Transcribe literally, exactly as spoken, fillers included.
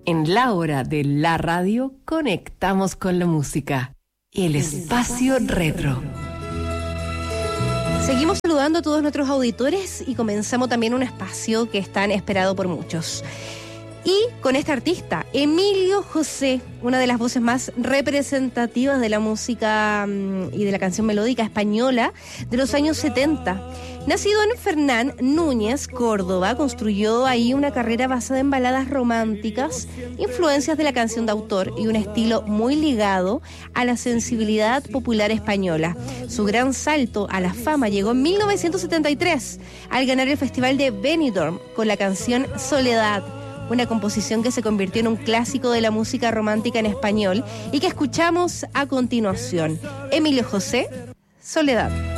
En la hora de la radio, conectamos con la música. El espacio retro. Seguimos saludando a todos nuestros auditores y comenzamos también un espacio que es tan esperado por muchos. Y con este artista, Emilio José, una de las voces más representativas de la música um, y de la canción melódica española de los años setenta. Nacido en Fernán Núñez, Córdoba, construyó ahí una carrera basada en baladas románticas, influencias de la canción de autor y un estilo muy ligado a la sensibilidad popular española. Su gran salto a la fama llegó en mil novecientos setenta y tres al ganar el Festival de Benidorm con la canción Soledad, una composición que se convirtió en un clásico de la música romántica en español y que escuchamos a continuación. Emilio José, Soledad.